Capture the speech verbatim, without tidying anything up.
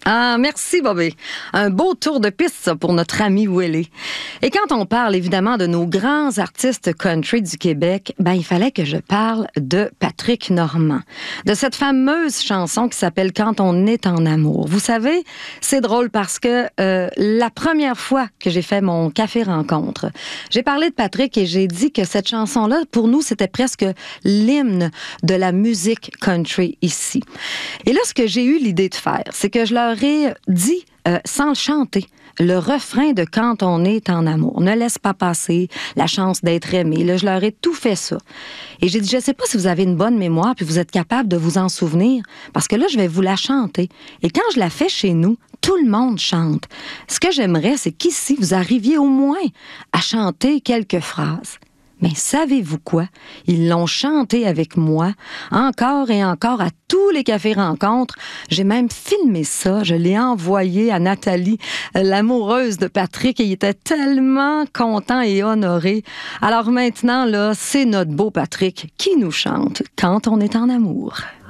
Ah, merci, Bobby. Un beau tour de piste, ça, pour notre ami Willie. Et quand on parle, évidemment, de nos grands artistes country du Québec, ben, il fallait que je parle de Patrick Normand, de cette fameuse chanson qui s'appelle « Quand on est en amour ». Vous savez, c'est drôle parce que euh, la première fois que j'ai fait mon café rencontre, j'ai parlé de Patrick et j'ai dit que cette chanson-là, pour nous, c'était presque l'hymne de la musique country ici. Et là, ce que j'ai eu l'idée de faire, c'est que je leur ai dit, euh, sans le chanter, le refrain de « Quand on est en amour ». Ne laisse pas passer la chance d'être aimé. Là, je leur ai tout fait ça. Et j'ai dit, je ne sais pas si vous avez une bonne mémoire puis vous êtes capable de vous en souvenir, parce que là, je vais vous la chanter. Et quand je la fais chez nous, tout le monde chante. Ce que j'aimerais, c'est qu'ici, vous arriviez au moins à chanter quelques phrases. Mais savez-vous quoi? Ils l'ont chanté avec moi, encore et encore, à tous les cafés rencontres. J'ai même filmé ça, je l'ai envoyé à Nathalie, l'amoureuse de Patrick, et il était tellement content et honoré. Alors maintenant, là, c'est notre beau Patrick qui nous chante « Quand on est en amour ».